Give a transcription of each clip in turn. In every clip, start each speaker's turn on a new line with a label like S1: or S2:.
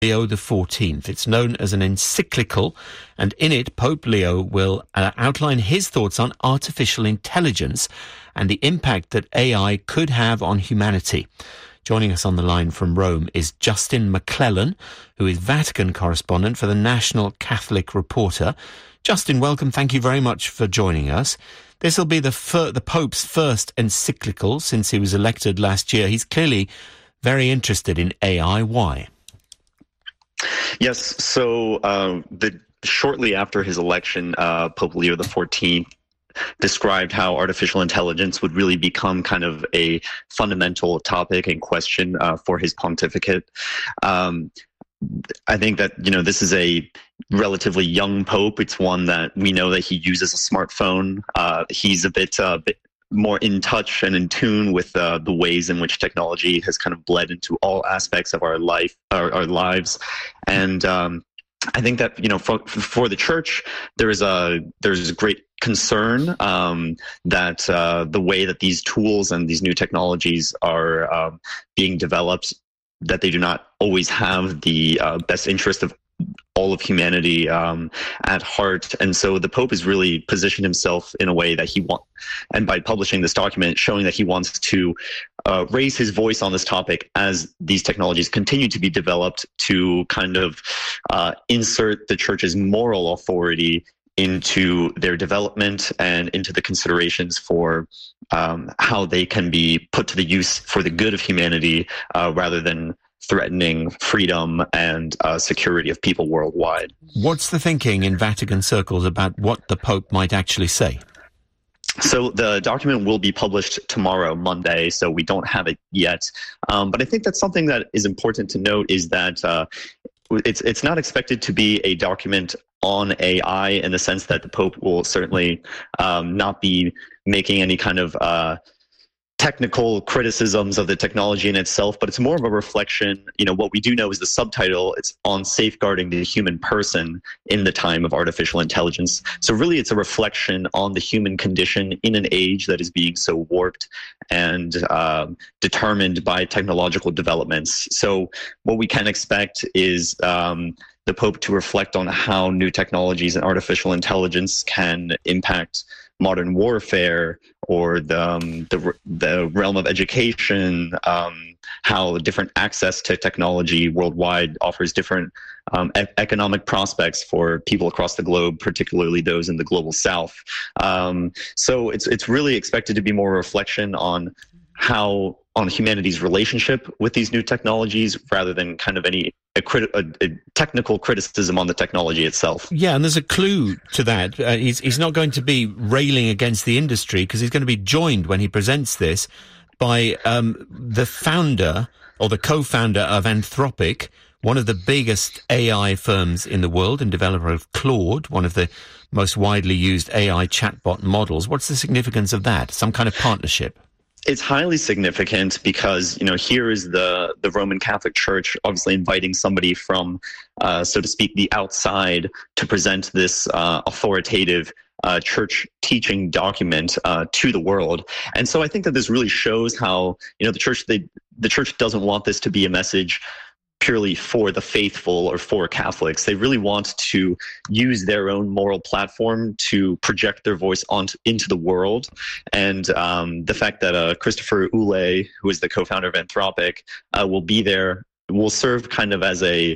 S1: Leo XIV. It's known as an encyclical, and in it, Pope Leo will outline his thoughts on artificial intelligence and the impact that AI could have on humanity. Joining us on the line from Rome is Justin McClellan, who is Vatican correspondent for the National Catholic Reporter. Justin, welcome. Thank you very much for joining us. This will be the Pope's first encyclical since he was elected last year. He's clearly very interested in AI. Why?
S2: Yes, so shortly after his election, Pope Leo XIV described how artificial intelligence would really become kind of a fundamental topic and question for his pontificate. I think that, this is a relatively young pope. It's one that we know that he uses a smartphone. He's a bit more in touch and in tune with the ways in which technology has kind of bled into all aspects of our life, our lives. And I think that, for the church, there's great concern that the way that these tools and these new technologies are being developed, that they do not always have the best interest of all of humanity at heart. And so the Pope has really positioned himself in a way that he wants, and by publishing this document, showing that he wants to raise his voice on this topic as these technologies continue to be developed, to kind of insert the church's moral authority into their development and into the considerations for how they can be put to the use for the good of humanity rather than threatening freedom and security of people worldwide.
S1: What's the thinking in Vatican circles about what the Pope might actually say?
S2: So the document will be published tomorrow, Monday, so we don't have it yet. But I think that's something that is important to note, is that it's not expected to be a document on AI, in the sense that the Pope will certainly not be making any kind of technical criticisms of the technology in itself, but it's more of a reflection. What we do know is the subtitle, it's on safeguarding the human person in the time of artificial intelligence. So really it's a reflection on the human condition in an age that is being so warped and determined by technological developments. So what we can expect is the Pope to reflect on how new technologies and artificial intelligence can impact modern warfare, or the realm of education, how different access to technology worldwide offers different economic prospects for people across the globe, particularly those in the global south. So it's really expected to be more a reflection on humanity's relationship with these new technologies, rather than kind of a technical criticism on the technology itself.
S1: Yeah, and there's a clue to that. He's not going to be railing against the industry, because he's going to be joined, when he presents this, by the founder or the co-founder of Anthropic, one of the biggest AI firms in the world, and developer of Claude, one of the most widely used AI chatbot models. What's the significance of that? Some kind of partnership?
S2: It's highly significant because, here is the Roman Catholic Church obviously inviting somebody from, so to speak, the outside to present this authoritative church teaching document to the world. And so I think that this really shows how, the church doesn't want this to be a message purely for the faithful or for Catholics. They really want to use their own moral platform to project their voice into the world. And the fact that Christopher Ulle, who is the co-founder of Anthropic, will be there, will serve kind of as a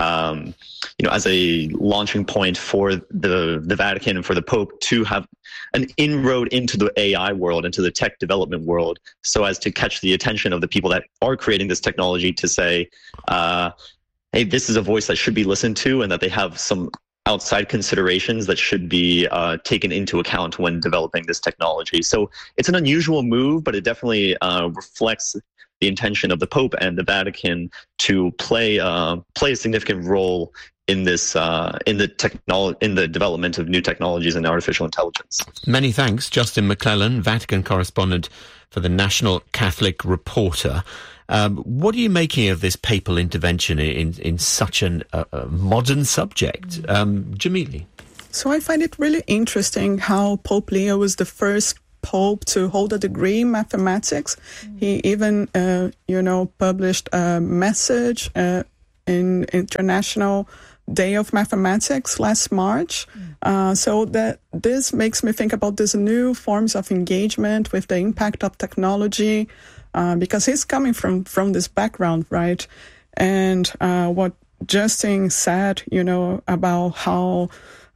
S2: launching point for the Vatican and for the Pope to have an inroad into the AI world, into the tech development world, so as to catch the attention of the people that are creating this technology, to say, hey, this is a voice that should be listened to, and that they have some outside considerations that should be taken into account when developing this technology. So it's an unusual move, but it definitely reflects the intention of the Pope and the Vatican to play a significant role in this in the development of new technologies and artificial intelligence.
S1: Many thanks, Justin McClellan, Vatican correspondent for the National Catholic Reporter. What are you making of this papal intervention in such a modern subject? Jamili?
S3: So I find it really interesting how Pope Leo was the first Pope to hold a degree in mathematics. He even, published a message in International Day of Mathematics last March. So that this makes me think about these new forms of engagement with the impact of technology, because he's coming from this background, right? And what Justin said, about how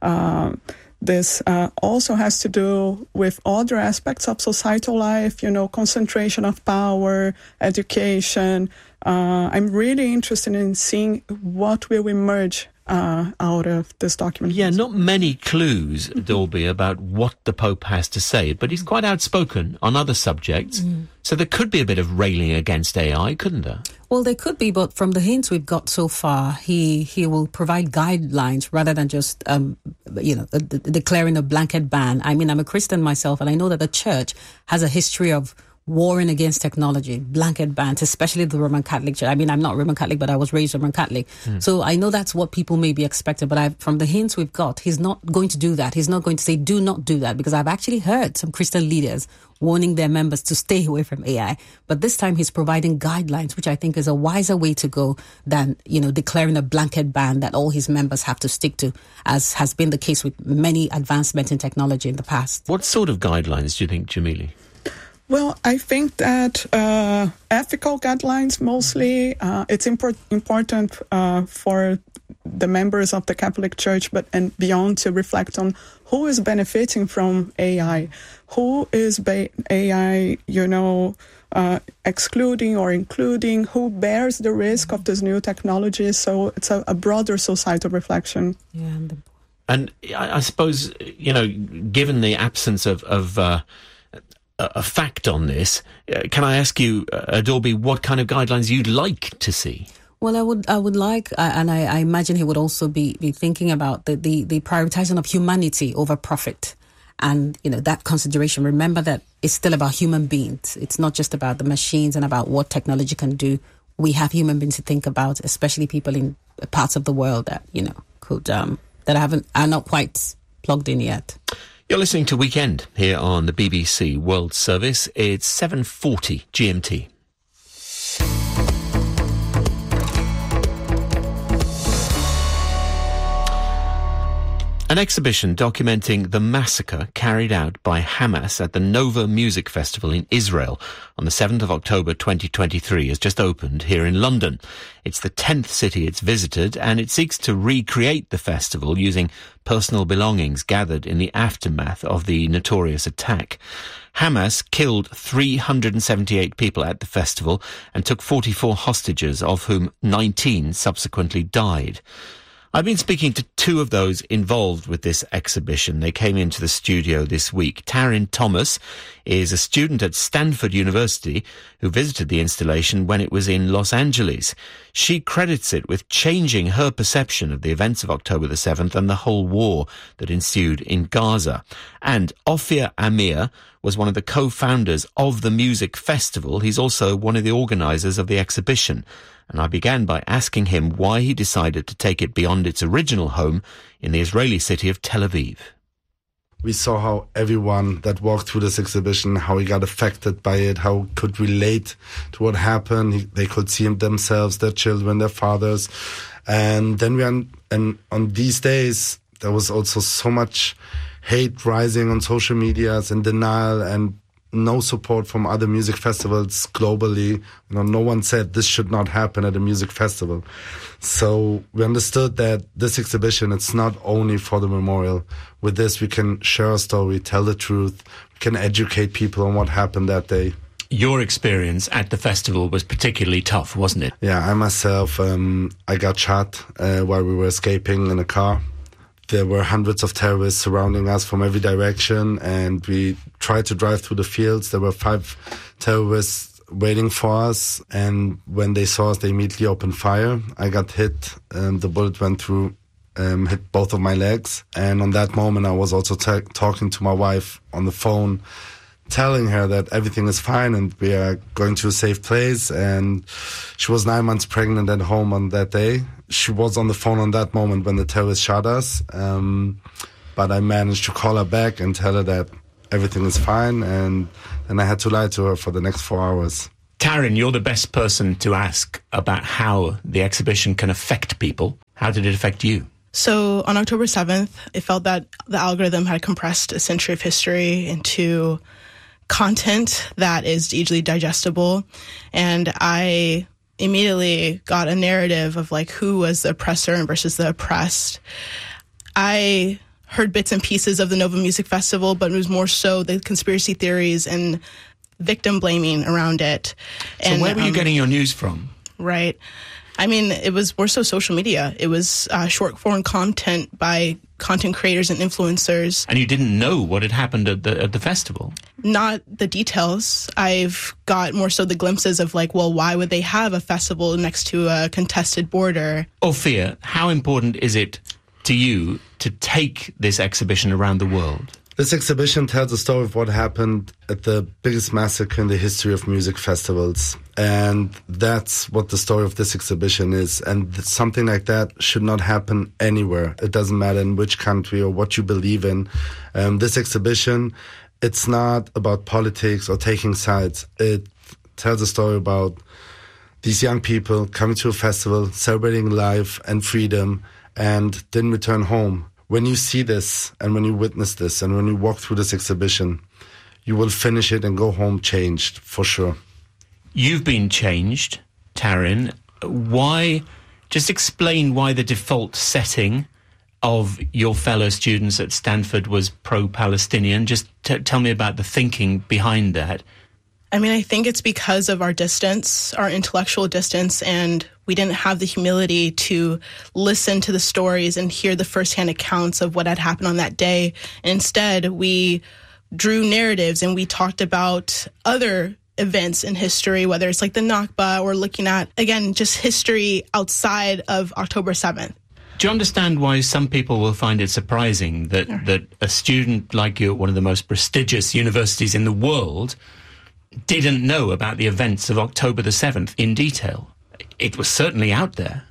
S3: this also has to do with other aspects of societal life, concentration of power, education. I'm really interested in seeing what will emerge out of this document.
S1: Yeah, not many clues, Dolby, about what the Pope has to say, but he's quite outspoken on other subjects. So there could be a bit of railing against AI, couldn't there?
S4: Well, there could be, but from the hints we've got so far, he will provide guidelines rather than just, declaring a blanket ban. I mean, I'm a Christian myself, and I know that the church has a history of warring against technology, blanket bans, especially the Roman Catholic Church. I mean, I'm not Roman Catholic, but I was raised Roman Catholic. So I know that's what people may be expecting, but from the hints we've got, he's not going to do that. He's not going to say, do not do that, because I've actually heard some Christian leaders warning their members to stay away from AI. But this time he's providing guidelines, which I think is a wiser way to go than, declaring a blanket ban that all his members have to stick to, as has been the case with many advancements in technology in the past.
S1: What sort of guidelines do you think, Jamili?
S3: Well, I think that ethical guidelines mostly, it's important for the members of the Catholic Church and beyond to reflect on who is benefiting from AI, who is AI, excluding or including, who bears the risk of this new technology. So it's a broader societal reflection.
S4: Yeah,
S1: and I suppose, given the absence of a fact on this, can I ask you, Dolby, what kind of guidelines you'd like to see?
S4: Well, I would like, and I imagine he would also be thinking about the prioritizing of humanity over profit. And, that consideration. Remember that it's still about human beings. It's not just about the machines and about what technology can do. We have human beings to think about, especially people in parts of the world that, could, that are not quite plugged in yet.
S1: You're listening to Weekend here on the BBC World Service. It's 7:40 GMT. An exhibition documenting the massacre carried out by Hamas at the Nova Music Festival in Israel on the 7th of October 2023 has just opened here in London. It's the 10th city it's visited, and it seeks to recreate the festival using personal belongings gathered in the aftermath of the notorious attack. Hamas killed 378 people at the festival and took 44 hostages, of whom 19 subsequently died. I've been speaking to two of those involved with this exhibition. They came into the studio this week. Taryn Thomas is a student at Stanford University who visited the installation when it was in Los Angeles. She credits it with changing her perception of the events of October the 7th and the whole war that ensued in Gaza. And Ophir Amir was one of the co-founders of the music festival. He's also one of the organisers of the exhibition. And I began by asking him why he decided to take it beyond its original home in the Israeli city of Tel Aviv.
S5: We saw how everyone that walked through this exhibition, how he got affected by it, how could relate to what happened. They could see themselves, their children, their fathers. And then on these days, there was also so much hate rising on social medias and denial and no support from other music festivals globally. No one said this should not happen at a music festival. So we understood that this exhibition, it's not only for the memorial. With this, we can share a story, tell the truth, we can educate people on what happened that day.
S1: Your experience at the festival was particularly tough, wasn't it?
S5: Yeah, I myself, I got shot while we were escaping in a car. There were hundreds of terrorists surrounding us from every direction, and we tried to drive through the fields. There were 5 terrorists waiting for us, and when they saw us, they immediately opened fire. I got hit, the bullet went through, hit both of my legs. And on that moment, I was also talking to my wife on the phone, telling her that everything is fine and we are going to a safe place. And she was 9 months pregnant at home on that day. She was on the phone on that moment when the terrorists shot us. But I managed to call her back and tell her that everything is fine. And then I had to lie to her for the next 4 hours.
S1: Taryn, you're the best person to ask about how the exhibition can affect people. How did it affect you?
S6: So on October 7th, it felt that the algorithm had compressed a century of history into content that is easily digestible. And I immediately got a narrative of like who was the oppressor versus the oppressed. I heard bits and pieces of the Nova Music Festival, but it was more so the conspiracy theories and victim blaming around it.
S1: So where were you getting your news from?
S6: Right. I mean, it was more so social media. It was short form content by content creators and influencers.
S1: And you didn't know what had happened at the festival?
S6: Not the details. I've got more so the glimpses of like, well, why would they have a festival next to a contested border?
S1: Ophir, how important is it to you to take this exhibition around the world?
S5: This exhibition tells the story of what happened at the biggest massacre in the history of music festivals. And that's what the story of this exhibition is. And something like that should not happen anywhere. It doesn't matter in which country or what you believe in. This exhibition, it's not about politics or taking sides. It tells a story about these young people coming to a festival, celebrating life and freedom, and didn't return home. When you see this and when you witness this and when you walk through this exhibition, you will finish it and go home changed, for sure.
S1: You've been changed, Taryn. Why? Just explain why the default setting of your fellow students at Stanford was pro-Palestinian. Just tell me about the thinking behind that.
S6: I mean, I think it's because of our distance, our intellectual distance, and we didn't have the humility to listen to the stories and hear the firsthand accounts of what had happened on that day. And instead, we drew narratives and we talked about other events in history, whether it's like the Nakba or looking at, again, just history outside of October 7th.
S1: Do you understand why some people will find it surprising that a student like you at one of the most prestigious universities in the world didn't know about the events of October the 7th in detail? It was certainly out there.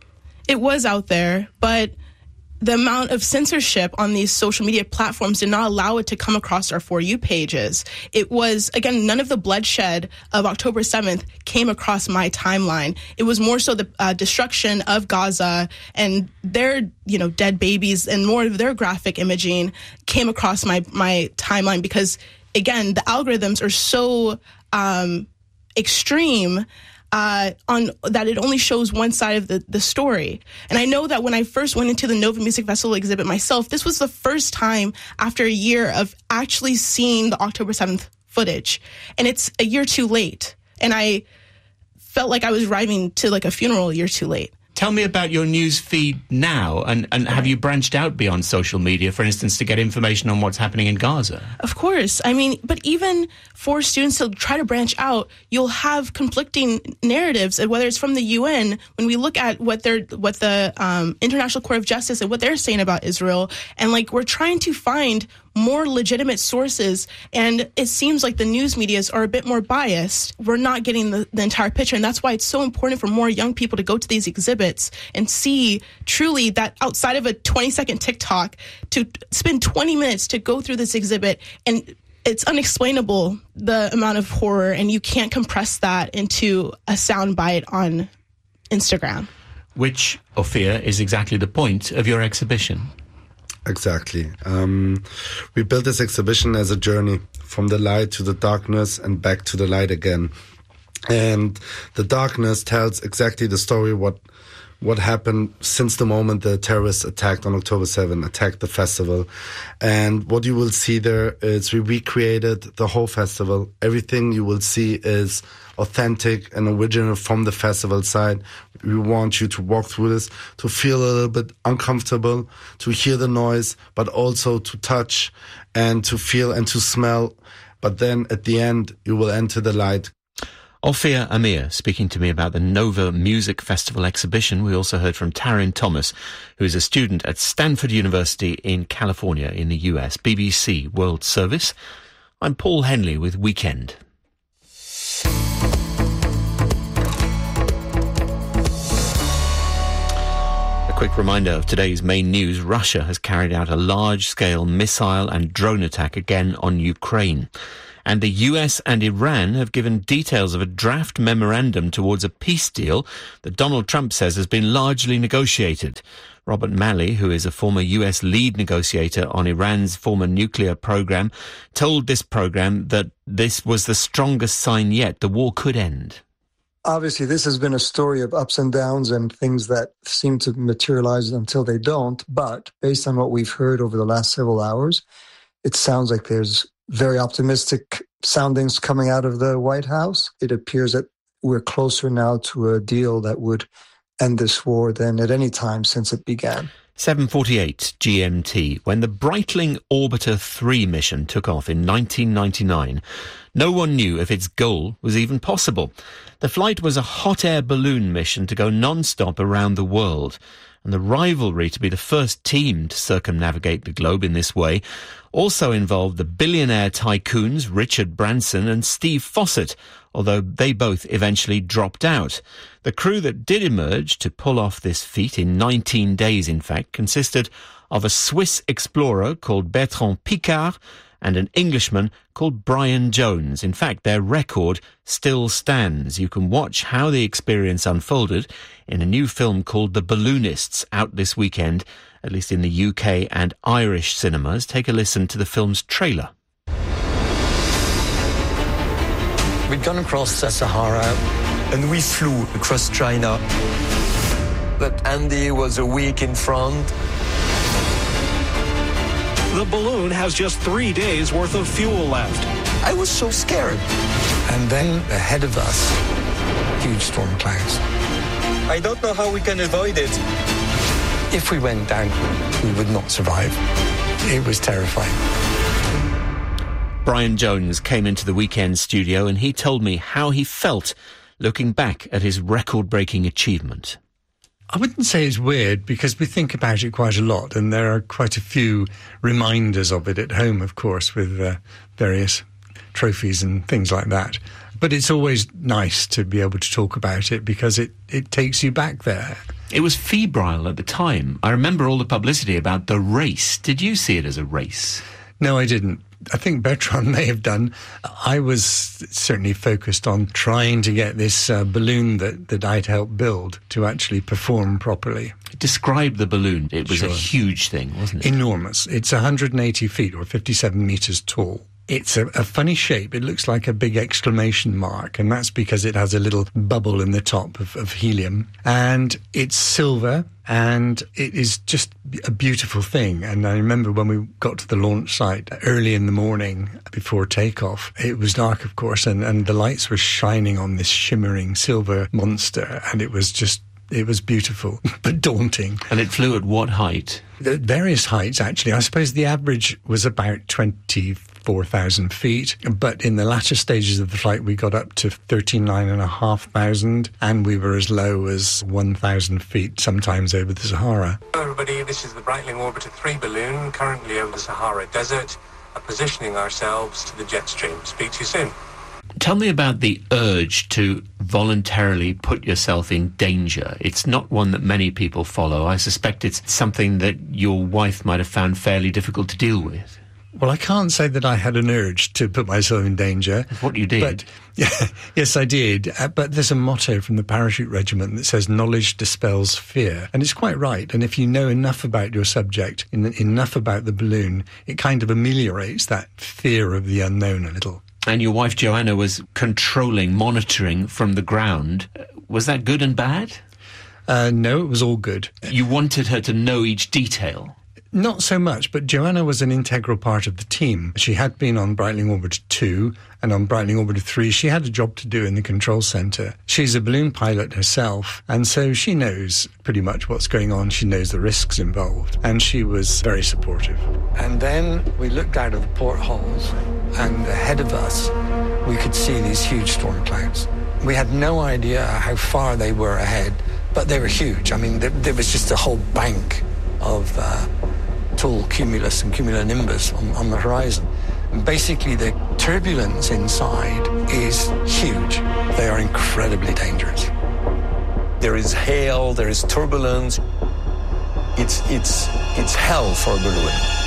S6: It was out there, but the amount of censorship on these social media platforms did not allow it to come across our For You pages. It was, again, none of the bloodshed of October 7th came across my timeline. It was more so the destruction of Gaza and their, dead babies, and more of their graphic imaging came across my timeline because, again, the algorithms are so extreme on that it only shows one side of the story. And I know that when I first went into the Nova Music Festival exhibit myself, this was the first time after a year of actually seeing the October 7th footage. And it's a year too late. And I felt like I was arriving to like a funeral a year too late.
S1: Tell me about your news feed now, and have you branched out beyond social media, for instance, to get information on what's happening in Gaza? Of
S6: course. I mean, but even for students to try to branch out, you'll have conflicting narratives, whether it's from the UN, when we look at what the International Court of Justice and what they're saying about Israel, and like we're trying to find more legitimate sources, and it seems like the news medias are a bit more biased. We're not getting the entire picture, and that's why it's so important for more young people to go to these exhibits and see truly that outside of a 20-second TikTok, to spend 20 minutes to go through this exhibit, and it's unexplainable, the amount of horror, and you can't compress that into a soundbite on Instagram.
S1: Which, Ophir, is exactly the point of your exhibition.
S5: Exactly. We built this exhibition as a journey from the light to the darkness and back to the light again. And the darkness tells exactly the story what happened since the moment the terrorists attacked on October 7th, attacked the festival. And what you will see there is we recreated the whole festival. Everything you will see is authentic and original from the festival side. We want you to walk through this, to feel a little bit uncomfortable, to hear the noise, but also to touch and to feel and to smell. But then at the end, you will enter the light.
S1: Ophir Amir speaking to me about the Nova Music Festival exhibition. We also heard from Taryn Thomas, who is a student at Stanford University in California in the US. BBC World Service. I'm Paul Henley with Weekend. A quick reminder of today's main news. Russia has carried out a large-scale missile and drone attack again on Ukraine. And the US and Iran have given details of a draft memorandum towards a peace deal that Donald Trump says has been largely negotiated. Robert Malley, who is a former US lead negotiator on Iran's former nuclear program, told this program that this was the strongest sign yet the war could end.
S7: Obviously, this has been a story of ups and downs and things that seem to materialize until they don't. But based on what we've heard over the last several hours, it sounds like there's very optimistic soundings coming out of the White House. It appears that we're closer now to a deal that would end this war than at any time since it began.
S1: 7:48 GMT, when the Breitling Orbiter 3 mission took off in 1999, no one knew if its goal was even possible. The flight was a hot air balloon mission to go non-stop around the world, and the rivalry to be the first team to circumnavigate the globe in this way also involved the billionaire tycoons Richard Branson and Steve Fossett, although they both eventually dropped out. The crew that did emerge to pull off this feat in 19 days, in fact, consisted of a Swiss explorer called Bertrand Piccard and an Englishman called Brian Jones. In fact, their record still stands. You can watch how the experience unfolded in a new film called The Balloonists, out this weekend, at least in the UK and Irish cinemas. Take a listen to the film's trailer.
S8: We'd gone across the Sahara and we flew across China. But Andy was a week in front.
S9: The balloon has just 3 days worth of fuel left.
S8: I was so scared. And then ahead of us, huge storm clouds. I don't know how we can avoid it. If we went down, we would not survive. It was terrifying.
S1: Brian Jones came into the weekend studio and he told me how he felt looking back at his record-breaking achievement.
S10: I wouldn't say it's weird because we think about it quite a lot, and there are quite a few reminders of it at home, of course, with various trophies and things like that. But it's always nice to be able to talk about it because it takes you back there.
S1: It was febrile at the time. I remember all the publicity about the race. Did you see it as a race?
S10: No, I didn't. I think Bertrand may have done. I was certainly focused on trying to get this balloon that I'd helped build to actually perform properly.
S1: Describe the balloon. It was a huge thing, wasn't it?
S10: Enormous. It's 180 feet or 57 metres tall. It's a funny shape. It looks like a big exclamation mark, and that's because it has a little bubble in the top of helium. And it's silver, and it is just a beautiful thing. And I remember when we got to the launch site early in the morning before takeoff, it was dark, of course, and the lights were shining on this shimmering silver monster, and it was beautiful, but daunting.
S1: And it flew at what height?
S10: At various heights, actually. I suppose the average was about 24,000 feet, but in the latter stages of the flight, we got up to 39,500, and we were as low as 1,000 feet, sometimes over the Sahara.
S11: Hello, everybody. This is the Breitling Orbiter 3 balloon, currently over the Sahara Desert, positioning ourselves to the jet stream. Speak to you soon.
S1: Tell me about the urge to voluntarily put yourself in danger. It's not one that many people follow. I suspect it's something that your wife might have found fairly difficult to deal with.
S10: Well, I can't say that I had an urge to put myself in danger.
S1: That's what you did.
S10: But, yes, I did. But there's a motto from the parachute regiment that says knowledge dispels fear. And it's quite right. And if you know enough about your subject, enough about the balloon, it kind of ameliorates that fear of the unknown a little.
S1: And your wife, Joanna, was controlling, monitoring from the ground. Was that good and bad?
S10: No, it was all good.
S1: You wanted her to know each detail?
S10: Not so much, but Joanna was an integral part of the team. She had been on Breitling Orbiter 2, and on Breitling Orbiter 3, she had a job to do in the control centre. She's a balloon pilot herself, and so she knows pretty much what's going on. She knows the risks involved, and she was very supportive.
S8: And then we looked out of the portholes, and ahead of us, we could see these huge storm clouds. We had no idea how far they were ahead, but they were huge. I mean, there was just a whole bank of tall cumulus and cumulonimbus on the horizon. And basically, the turbulence inside is huge. They are incredibly dangerous. There is hail, there is turbulence. It's hell for a balloon.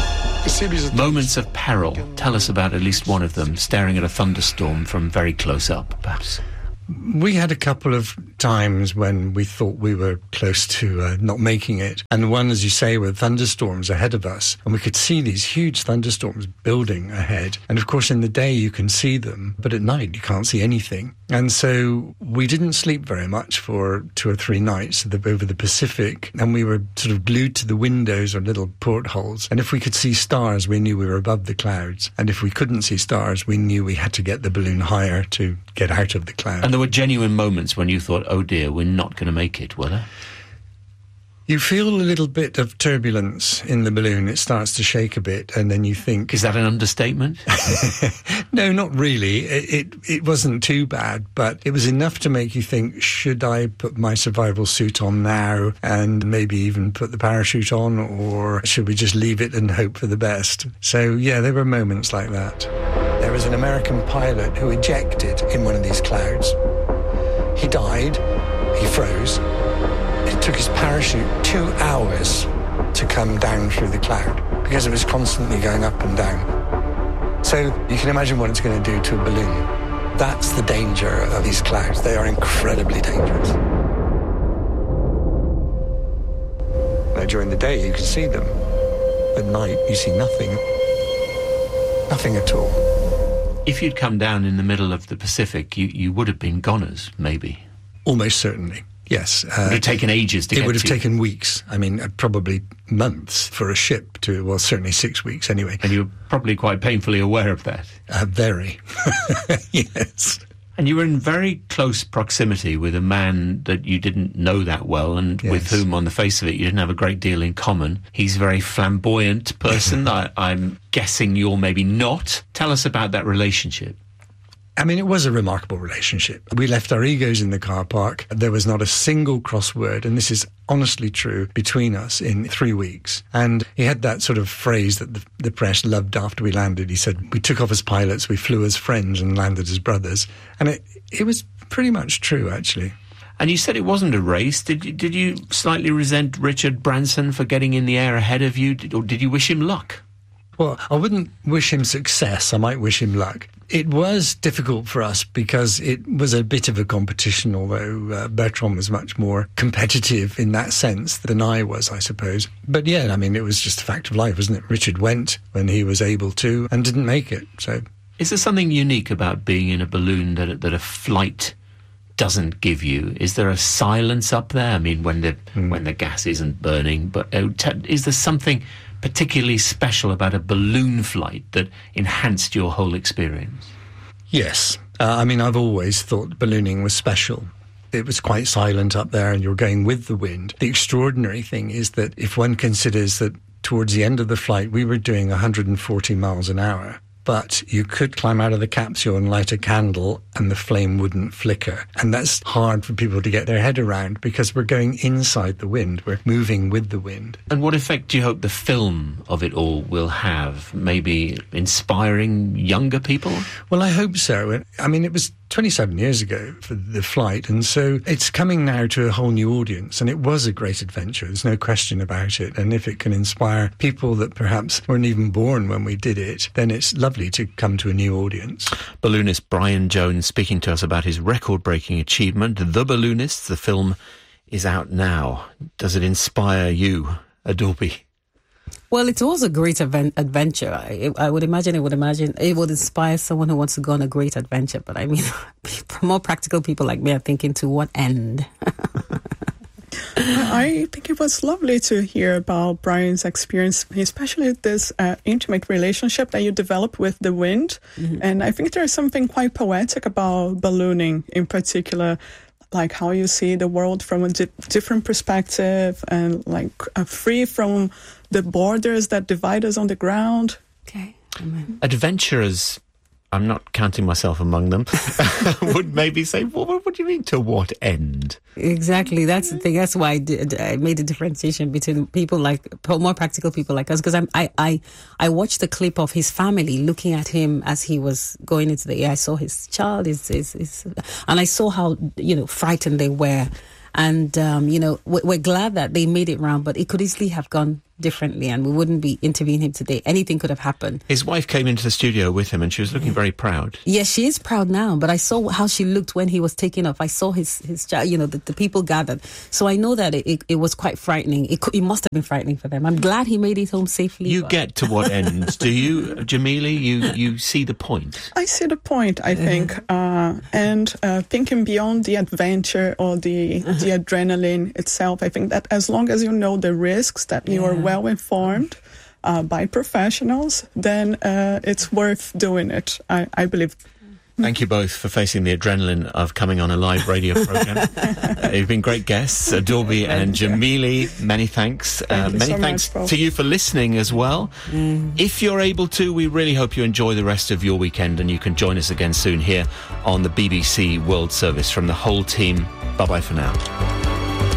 S1: Moments of peril. Tell us about at least one of them, staring at a thunderstorm from very close up, perhaps.
S10: We had a couple of times when we thought we were close to not making it. And one, as you say, were thunderstorms ahead of us. And we could see these huge thunderstorms building ahead. And of course, in the day you can see them, but at night you can't see anything. And so we didn't sleep very much for 2 or 3 nights over the Pacific. And we were sort of glued to the windows or little portholes. And if we could see stars, we knew we were above the clouds. And if we couldn't see stars, we knew we had to get the balloon higher to get out of the clouds.
S1: And there were genuine moments when you thought, oh dear, we're not going to make it, were there?
S10: You feel a little bit of turbulence in the balloon. It starts to shake a bit, and then you think...
S1: Is that an understatement?
S10: No, not really. It wasn't too bad, but it was enough to make you think, should I put my survival suit on now and maybe even put the parachute on, or should we just leave it and hope for the best? So, yeah, there were moments like that. There was an American pilot who ejected in one of these clouds. He died. He froze. It took his parachute 2 hours to come down through the cloud because it was constantly going up and down. So you can imagine what it's going to do to a balloon. That's the danger of these clouds. They are incredibly dangerous. Now, during the day, you can see them. At night, you see nothing. Nothing at all.
S1: If you'd come down in the middle of the Pacific, you would have been goners, maybe.
S10: Almost certainly. Yes.
S1: It would have taken ages to get to you.
S10: It would have taken weeks. I mean, probably months for a ship to, well, certainly 6 weeks anyway.
S1: And you were probably quite painfully aware of that.
S10: Very. Yes.
S1: And you were in very close proximity with a man that you didn't know that well and
S10: yes.
S1: with whom, on the face of it, you didn't have a great deal in common. He's a very flamboyant person. I'm guessing you're maybe not. Tell us about that relationship.
S10: I mean, it was a remarkable relationship. We left our egos in the car park. There was not a single crossword, and this is honestly true, between us in 3 weeks. And he had that sort of phrase that the press loved after we landed. He said, we took off as pilots, we flew as friends and landed as brothers. And it was pretty much true, actually.
S1: And you said it wasn't a race. Did you slightly resent Richard Branson for getting in the air ahead of you, or did you wish him luck?
S10: Well, I wouldn't wish him success. I might wish him luck. It was difficult for us because it was a bit of a competition, although Bertrand was much more competitive in that sense than I was, I suppose. But yeah, I mean, it was just a fact of life, wasn't it? Richard went when he was able to and didn't make it. So,
S1: is there something unique about being in a balloon that a flight doesn't give you? Is there a silence up there? I mean, when the gas isn't burning, but is there something particularly special about a balloon flight that enhanced your whole experience?
S10: Yes. I mean, I've always thought ballooning was special. It was quite silent up there and you're going with the wind. The extraordinary thing is that if one considers that towards the end of the flight, we were doing 140 miles an hour, but you could climb out of the capsule and light a candle and the flame wouldn't flicker. And that's hard for people to get their head around because we're going inside the wind. We're moving with the wind.
S1: And what effect do you hope the film of it all will have? Maybe inspiring younger people?
S10: Well, I hope so. I mean, it was 27 years ago for the flight, and so it's coming now to a whole new audience, and it was a great adventure, there's no question about it. And if it can inspire people that perhaps weren't even born when we did it, then it's lovely to come to a new audience.
S1: Balloonist Brian Jones speaking to us about his record-breaking achievement, The Balloonist. The film is out now. Does it inspire you, Adorbi?
S4: Well, it was a great adventure. I would imagine it would inspire someone who wants to go on a great adventure. But I mean, more practical people like me are thinking, to what end?
S3: I think it was lovely to hear about Brian's experience, especially this intimate relationship that you developed with the wind. Mm-hmm. And I think there's something quite poetic about ballooning in particular, like how you see the world from a different perspective and like free from the borders that divide us on the ground.
S4: Okay. Amen.
S1: Adventurers, I'm not counting myself among them, would maybe say, what do you mean, to what end?
S4: Exactly. That's the thing. That's why I made a differentiation between people like, more practical people like us, because I watched the clip of his family looking at him as he was going into the air. I saw his child, and I saw how, frightened they were. And, we're glad that they made it round, but it could easily have gone differently, and we wouldn't be interviewing him today. Anything could have happened.
S1: His wife came into the studio with him and she was looking very proud.
S4: Yes, she is proud now, but I saw how she looked when he was taken off. I saw his the people gathered. So I know that it was quite frightening. It must have been frightening for them. I'm glad he made it home safely.
S1: You get to what end? Do you, Jamili? You see the point?
S3: I see the point, I think. And thinking beyond the adventure or the adrenaline itself, I think that as long as you know the risks, that you are well informed by professionals, then it's worth doing it, I believe.
S1: Thank you both for facing the adrenaline of coming on a live radio program. You've been great guests, Adorbi and Jamili. Many thanks. Many thanks to you for listening as well. If you're able to, we really hope you enjoy the rest of your weekend, and you can join us again soon here on the BBC World Service. From the whole team, bye-bye for now.